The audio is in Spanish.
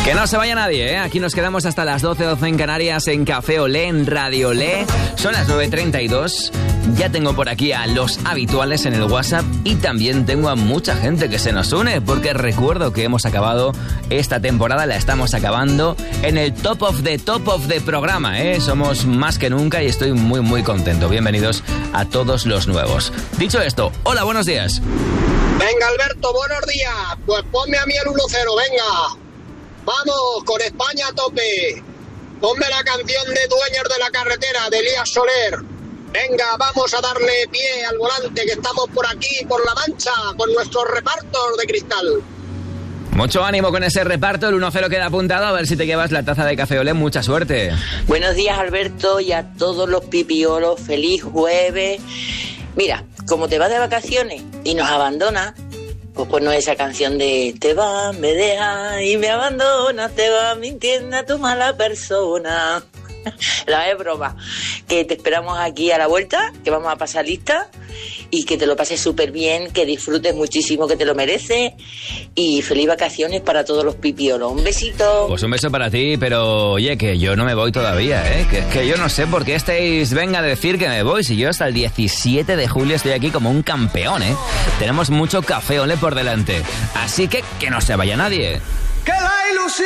Que no se vaya nadie, ¿eh? Aquí nos quedamos hasta las 12 en Canarias, en Café Olé, en Radio Olé. Son las 9:32. Ya tengo por aquí a los habituales en el WhatsApp y también tengo a mucha gente que se nos une, porque recuerdo que hemos acabado esta temporada, la estamos acabando en el top of the programa, ¿eh? Somos más que nunca y estoy muy muy contento. Bienvenidos a todos los nuevos. Dicho esto, hola, buenos días. Venga, Alberto, buenos días. Pues ponme a mí el 1-0, venga. Vamos, con España a tope. Ponme la canción de Dueños de la Carretera, de Elías Soler. Venga, vamos a darle pie al volante, que estamos por aquí, por La Mancha, con nuestros repartos de cristal. Mucho ánimo con ese reparto, el 1-0 queda apuntado, a ver si te llevas la taza de Café Olé, mucha suerte. Buenos días, Alberto, y a todos los pipiolos, feliz jueves. Mira, como te vas de vacaciones y nos abandonas, pues no es esa canción de te vas, me dejas y me abandonas, te vas mintiendo a tu mala persona. La es broma. Que te esperamos aquí a la vuelta, que vamos a pasar lista y que te lo pases súper bien, que disfrutes muchísimo, que te lo mereces, y feliz vacaciones para todos los pipiolos. Un besito. Pues un beso para ti, pero oye, que yo no me voy todavía, ¿eh? Que yo no sé por qué estáis, venga a decir que me voy, si yo hasta el 17 de julio estoy aquí como un campeón, ¿eh? Tenemos mucho Café Olé por delante, así que no se vaya nadie. Que la ilusión